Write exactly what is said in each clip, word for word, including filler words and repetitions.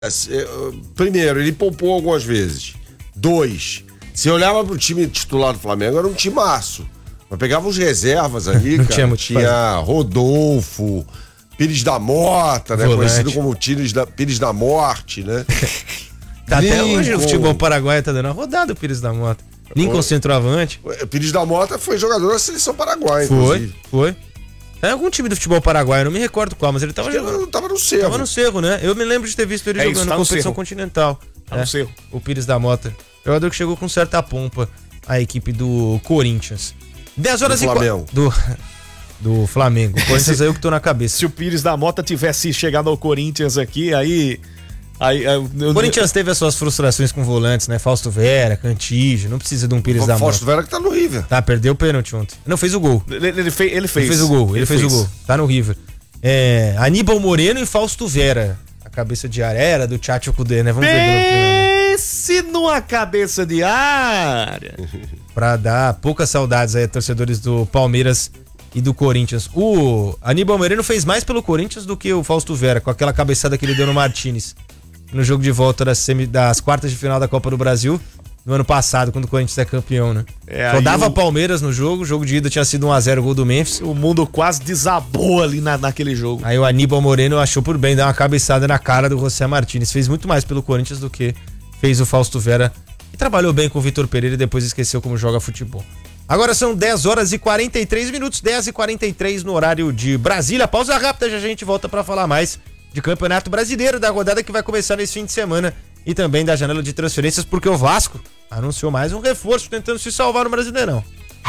Primeiro, ele poupou algumas vezes. Dois, você olhava pro time titular do Flamengo, era um timaço. Mas pegava os reservas ali, cara. Tinha, tinha Rodolfo, Pires da Mota, né? Volante. Conhecido como Pires da, Pires da Morte, né? Tá até hoje o futebol paraguaio tá dando uma rodada o Pires da Mota. Lincoln centroavante. Pires da Mota foi jogador da seleção paraguaia, Foi, inclusive. foi. É algum time do futebol paraguaio, não me recordo qual, mas ele tava jogando. Ele tava no Cerro. Tava no Cerro, né? Eu me lembro de ter visto ele É jogando isso, na tá no competição Cerro. continental. Tá é, no Cerro. O Pires da Mota. Jogador que chegou com certa pompa à equipe do Corinthians. dez horas Do e Flamengo. Qu... Do... do Flamengo. O Corinthians é eu que tô na cabeça. Se o Pires da Mota tivesse chegado ao Corinthians aqui, aí... aí eu, O Corinthians teve as suas frustrações com volantes, né? Fausto Vera, Cantígio, não precisa de um Pires da Mota. Fausto Vera que tá no River. Tá, perdeu o pênalti ontem. Não, fez o gol. Ele, ele, fez, ele fez. Ele fez o gol, ele, Ele fez, fez. o gol. Tá no River. É, Aníbal Moreno e Fausto Vera. A cabeça de área era do Tchatcho Kudê, né? Vamos ver. Pense numa cabeça de área. Pra dar poucas saudades aí a torcedores do Palmeiras e do Corinthians. O Aníbal Moreno fez mais pelo Corinthians do que o Fausto Vera, com aquela cabeçada que ele deu no Martínez no jogo de volta das, semi, das quartas de final da Copa do Brasil no ano passado, quando o Corinthians é campeão, né? É, Só dava o... Palmeiras no jogo, o jogo de ida tinha sido um a zero, gol do Memphis. O mundo quase desabou ali na, naquele jogo. Aí o Aníbal Moreno achou por bem dar uma cabeçada na cara do José Martínez. Fez muito mais pelo Corinthians do que fez o Fausto Vera. E trabalhou bem com o Vitor Pereira e depois esqueceu como joga futebol. Agora são dez horas e quarenta e três minutos, dez e quarenta e três no horário de Brasília. Pausa rápida, já a gente volta para falar mais de Campeonato Brasileiro, da rodada que vai começar nesse fim de semana e também da janela de transferências, porque o Vasco anunciou mais um reforço tentando se salvar no Brasileirão.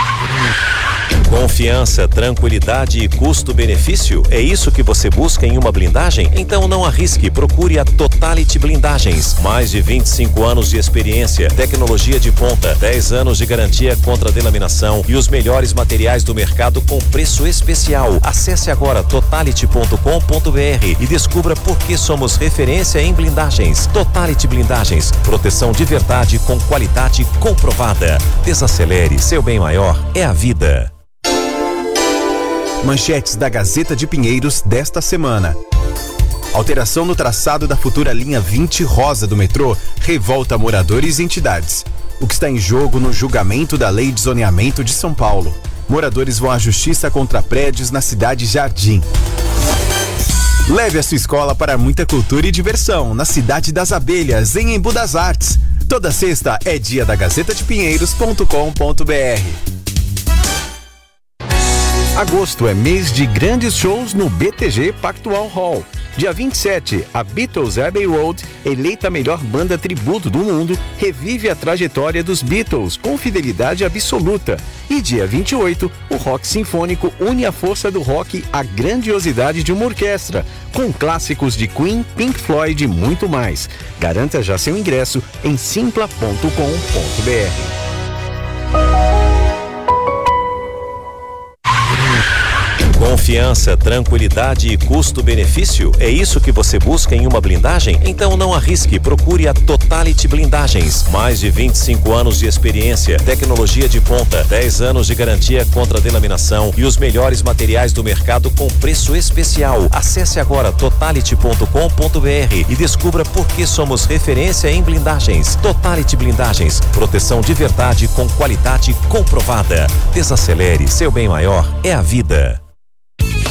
Confiança, tranquilidade e custo-benefício? É isso que você busca em uma blindagem? Então não arrisque, procure a Totality Blindagens. Mais de vinte e cinco anos de experiência, tecnologia de ponta, dez anos de garantia contra delaminação e os melhores materiais do mercado com preço especial. Acesse agora totality ponto com ponto br e descubra por que somos referência em blindagens. Totality Blindagens, proteção de verdade com qualidade comprovada. Desacelere, seu bem maior é a vida. Manchetes da Gazeta de Pinheiros desta semana. Alteração no traçado da futura linha vinte rosa do metrô revolta moradores e entidades. O que está em jogo no julgamento da Lei de Zoneamento de São Paulo. Moradores vão à justiça contra prédios na cidade Jardim. Leve a sua escola para muita cultura e diversão na Cidade das Abelhas, em Embu das Artes. Toda sexta é dia da gazeta de pinheiros ponto com ponto br. Agosto é mês de grandes shows no B T G Pactual Hall. Dia vinte e sete, a Beatles Abbey Road, eleita a melhor banda tributo do mundo, revive a trajetória dos Beatles com fidelidade absoluta. E dia vinte e oito, o rock sinfônico une a força do rock à grandiosidade de uma orquestra, com clássicos de Queen, Pink Floyd e muito mais. Garanta já seu ingresso em simpla ponto com ponto br. Confiança, tranquilidade e custo-benefício? É isso que você busca em uma blindagem? Então não arrisque, procure a Totality Blindagens. Mais de vinte e cinco anos de experiência, tecnologia de ponta, dez anos de garantia contra delaminação e os melhores materiais do mercado com preço especial. Acesse agora totality ponto com ponto br e descubra por que somos referência em blindagens. Totality Blindagens, proteção de verdade com qualidade comprovada. Desacelere, seu bem maior é a vida.